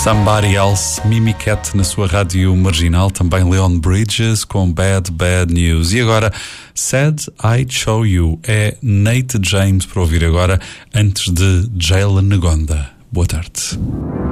Somebody Else, Mimi Cat na sua rádio marginal, também Leon Bridges com Bad News. E agora, Said I'd Show You, é Nate James para ouvir agora, antes de Jalen Ngonda. Boa tarde.